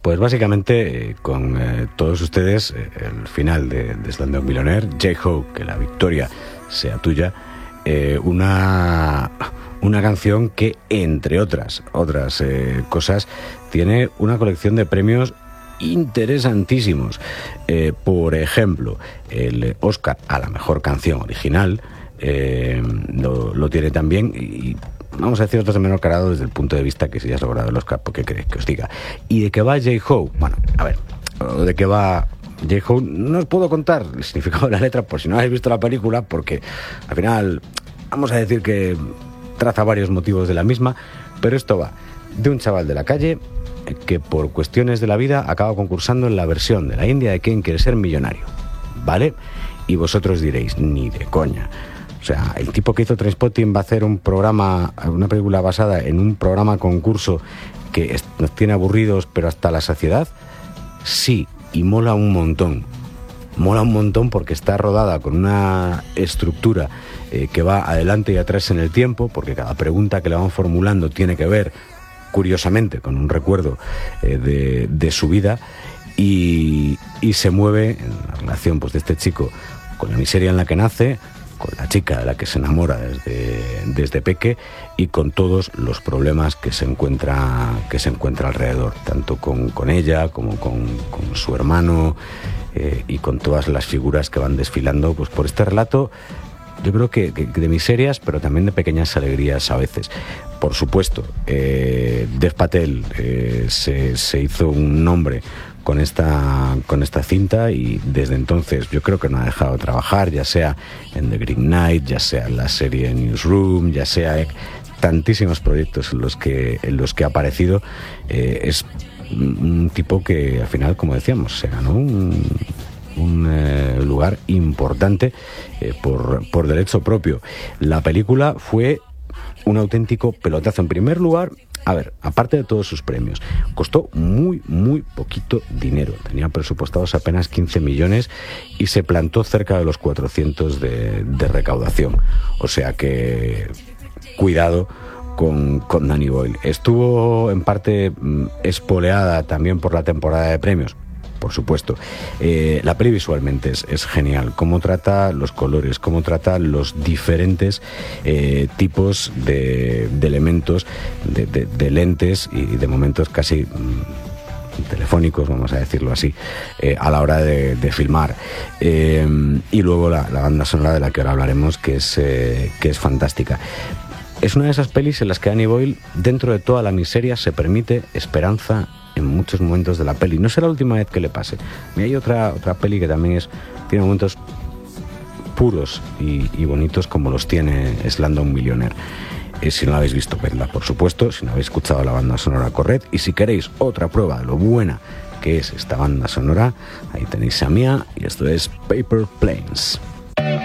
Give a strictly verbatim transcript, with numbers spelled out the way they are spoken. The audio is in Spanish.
Pues básicamente eh, con eh, todos ustedes eh, el final de, de Slumdog Millionaire, J-Ho, que la victoria sea tuya, eh, una, una canción que entre otras, otras eh, cosas tiene una colección de premios interesantísimos. Eh, por ejemplo, el Oscar a la mejor canción original eh, lo, lo tiene también y vamos a decir otros de menor calado desde el punto de vista que si ya has logrado el Oscar, ¿por qué queréis que os diga? ¿Y de qué va J-Ho? Bueno, a ver, ¿de qué va J-Ho? No os puedo contar el significado de la letra por si no habéis visto la película, porque al final vamos a decir que traza varios motivos de la misma, pero esto va de un chaval de la calle que por cuestiones de la vida acaba concursando en la versión de la India de Quién quiere ser millonario, ¿vale? Y vosotros diréis, ni de coña. O sea, el tipo que hizo Trainspotting va a hacer un programa, una película basada en un programa concurso que nos tiene aburridos, pero hasta la saciedad. Sí, y mola un montón. Mola un montón porque está rodada con una estructura eh, que va adelante y atrás en el tiempo, porque cada pregunta que le van formulando tiene que ver, curiosamente, con un recuerdo eh, de, de su vida y, y se mueve en la relación pues, de este chico con la miseria en la que nace, con la chica de la que se enamora desde, desde peque y con todos los problemas que se encuentra, que se encuentra alrededor, tanto con, con ella como con, con su hermano eh, y con todas las figuras que van desfilando pues, por este relato, yo creo que, que de miserias, pero también de pequeñas alegrías a veces. Por supuesto, eh, Dev Patel eh, se, se hizo un nombre con esta, con esta cinta y desde entonces yo creo que no ha dejado de trabajar, ya sea en The Green Knight, ya sea en la serie Newsroom, ya sea en tantísimos proyectos en los que, en los que ha aparecido. Eh, es un tipo que al final, como decíamos, se ganó un, un eh, lugar importante eh, por, por derecho propio. La película fue un auténtico pelotazo. En primer lugar, a ver, aparte de todos sus premios, costó muy, muy poquito dinero. Tenía presupuestados apenas quince millones y se plantó cerca de los cuatrocientos de, de recaudación. O sea que, cuidado con, con Danny Boyle. Estuvo en parte mm, espoleada también por la temporada de premios. Por supuesto. Eh, la peli visualmente es, es genial. Cómo trata los colores, cómo trata los diferentes eh, tipos de, de elementos, de, de, de lentes y de momentos casi mmm, telefónicos, vamos a decirlo así, eh, a la hora de, de filmar. Eh, y luego la, la banda sonora de la que ahora hablaremos, que es, eh, que es fantástica. Es una de esas pelis en las que Danny Boyle, dentro de toda la miseria, se permite esperanza en muchos momentos de la peli. No será la última vez que le pase. Y hay otra, otra peli que también es, tiene momentos puros y, y bonitos como los tiene Slumdog Millionaire. Eh, si no la habéis visto, vedla, por supuesto. Si no habéis escuchado la banda sonora, corred. Y si queréis otra prueba de lo buena que es esta banda sonora, ahí tenéis a Mía y esto es Paper Planes.